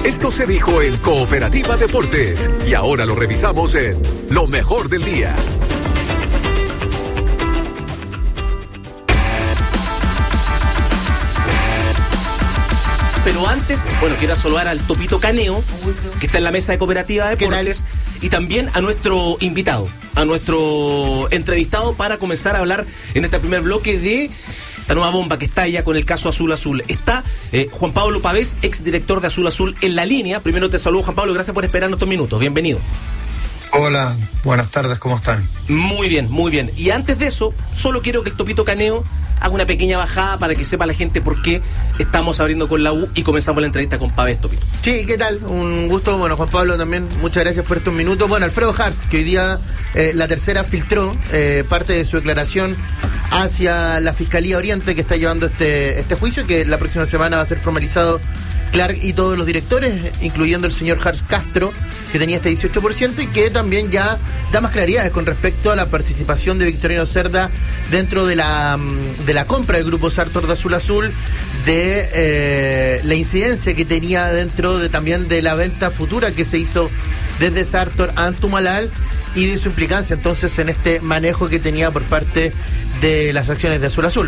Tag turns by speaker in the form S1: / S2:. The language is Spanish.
S1: Esto se dijo en Cooperativa Deportes y ahora lo revisamos en Lo Mejor del Día.
S2: Pero antes, quiero saludar al Topito Caneo, que está en la mesa de Cooperativa Deportes, y también a nuestro invitado, a nuestro entrevistado, para comenzar a hablar en este primer bloque de esta nueva bomba que está allá con el caso Azul Azul. Está Juan Pablo Pavés, exdirector de Azul Azul, en la línea. Primero te saludo, Juan Pablo, gracias por esperar estos minutos. Bienvenido.
S3: Hola, buenas tardes, ¿cómo están?
S2: Muy bien, muy bien. Y antes de eso, solo quiero que el Topito Caneo haga una pequeña bajada para que sepa la gente por qué estamos abriendo con la U y comenzamos la entrevista con Pavés, Topito.
S4: Sí, ¿qué tal? Un gusto. Juan Pablo, también muchas gracias por estos minutos. Alfredo Harst, que hoy día la tercera filtró parte de su declaración hacia la Fiscalía Oriente, que está llevando este juicio, que la próxima semana va a ser formalizado Clark y todos los directores, incluyendo el señor Harst Castro, que tenía este 18%, y que también ya da más claridades con respecto a la participación de Victorino Cerda dentro de la compra del grupo Sartor de Azul Azul, de la incidencia que tenía dentro también de la venta futura que se hizo desde Sartor a Antumalal, y de su implicancia entonces en este manejo que tenía por parte de las acciones de Azul Azul.